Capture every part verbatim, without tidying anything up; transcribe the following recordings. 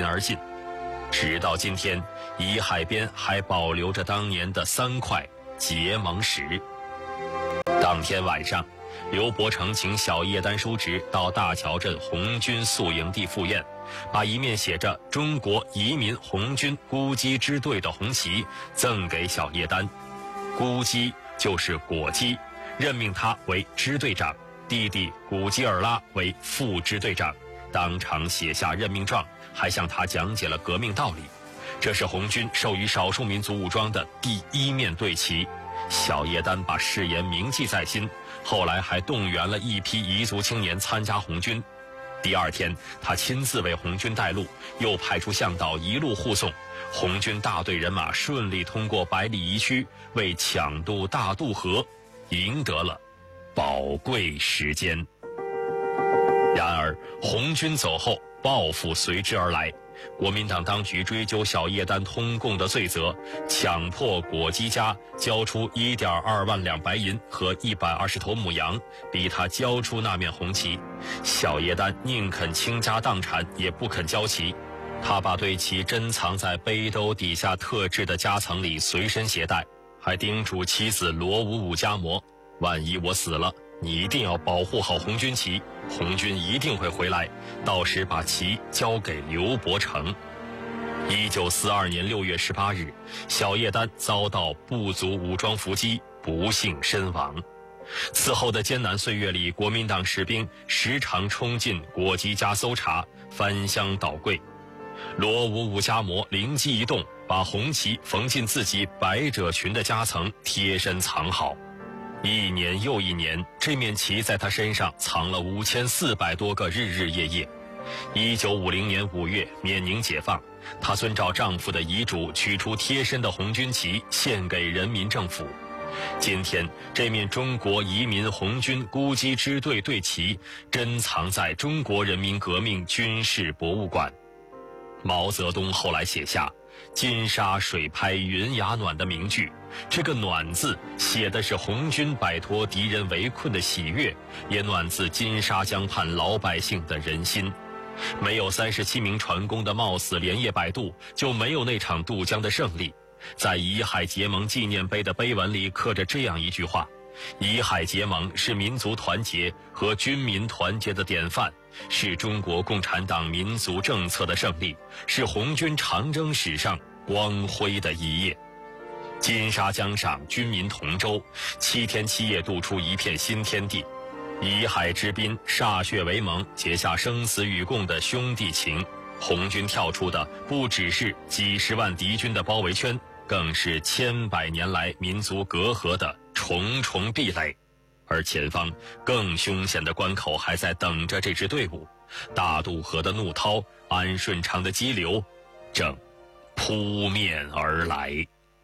临而尽。直到今天，沂海边还保留着当年的三块结盟石。当天晚上，刘伯承请小叶丹叔侄到大桥镇红军宿营地赴宴，把一面写着“中国移民红军姑击支队”的红旗赠给小叶丹。姑击就是果基，任命他为支队长，弟弟古基尔拉为副支队长，当场写下任命状，还向他讲解了革命道理。这是红军授予少数民族武装的第一面队旗。小叶丹把誓言铭记在心，后来还动员了一批彝族青年参加红军。第二天，他亲自为红军带路，又派出向导一路护送。红军大队人马顺利通过百里彝区，为抢渡大渡河赢得了宝贵时间。然而，红军走后，报复随之而来。国民党当局追究小叶丹通共的罪责，强迫果基家交出 一点二万两白银和一百二十头母羊，逼他交出那面红旗。小叶丹宁肯倾家荡产，也不肯交旗。他把队旗珍藏在背兜底下特制的夹层里，随身携带，还叮嘱妻子罗武武家模：万一我死了，你一定要保护好红军旗，红军一定会回来，到时把旗交给刘伯承。一九四二年六月十八日，小叶丹遭到部族武装伏击，不幸身亡。此后的艰难岁月里，国民党士兵时常冲进果基家搜查，翻箱倒柜。罗武武家模灵机一动，把红旗缝进自己百褶裙的夹层，贴身藏好。一年又一年，这面旗在他身上藏了五千四百多个日日夜夜。一九五零年五月，缅宁解放，她遵照丈夫的遗嘱，取出贴身的红军旗，献给人民政府。今天，这面中国移民红军姑击支队队旗珍藏在中国人民革命军事博物馆。毛泽东后来写下“金沙水拍云崖暖”的名句，这个暖字写的是红军摆脱敌人围困的喜悦，也暖自金沙江畔老百姓的人心。没有三十七名船工的冒死连夜摆渡，就没有那场渡江的胜利。在沂海结盟纪念碑的碑文里刻着这样一句话：沂海结盟是民族团结和军民团结的典范，是中国共产党民族政策的胜利，是红军长征史上光辉的一页。金沙江上军民同舟，七天七夜渡出一片新天地。沂海之滨，歃血为盟，结下生死与共的兄弟情。红军跳出的不只是几十万敌军的包围圈，更是千百年来民族隔阂的重重壁垒。而前方更凶险的关口还在等着这支队伍，大渡河的怒涛，安顺长的激流，正扑面而来。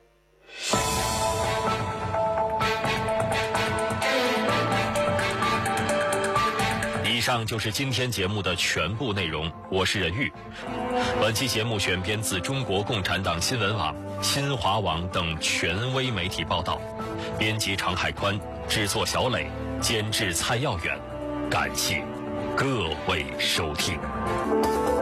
以上就是今天节目的全部内容，我是任玉。本期节目选编自中国共产党新闻网、新华网等权威媒体报道，编辑常海宽，制作小磊，监制蔡耀远。感谢各位收听。